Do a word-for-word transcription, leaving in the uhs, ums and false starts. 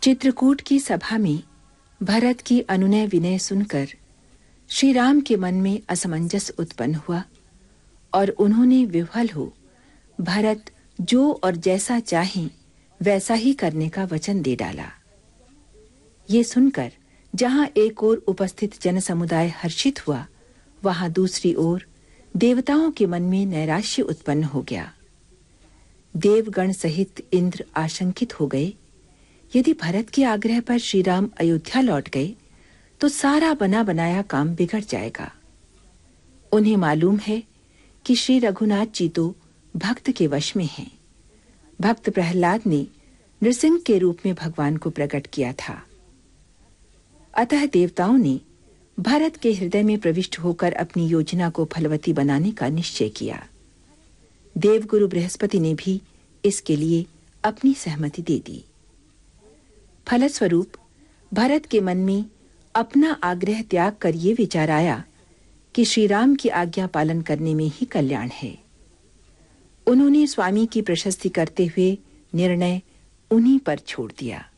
चित्रकूट की सभा में भरत की अनुनय विनय सुनकर श्री राम के मन में असमंजस उत्पन्न हुआ और उन्होंने विह्वल हो भरत जो और जैसा चाहें वैसा ही करने का वचन दे डाला। ये सुनकर जहां एक ओर उपस्थित जनसमुदाय हर्षित हुआ, वहां दूसरी ओर देवताओं के मन में नैराश्य उत्पन्न हो गया। देवगण सहित इंद्र आशंकित हो गए। यदि भरत के आग्रह पर श्री राम अयोध्या लौट गए तो सारा बना बनाया काम बिगड़ जाएगा। उन्हें मालूम है कि श्री रघुनाथ जी तो भक्त के वश में हैं। भक्त प्रहलाद ने नृसिंह के रूप में भगवान को प्रकट किया था। अतः देवताओं ने भरत के हृदय में प्रविष्ट होकर अपनी योजना को फलवती बनाने का निश्चय किया। देवगुरु बृहस्पति ने भी इसके लिए अपनी सहमति दे दी। फलस्वरूप भरत के मन में अपना आग्रह त्याग कर ये विचार आया कि श्री राम की आज्ञा पालन करने में ही कल्याण है। उन्होंने स्वामी की प्रशस्ति करते हुए निर्णय उन्हीं पर छोड़ दिया।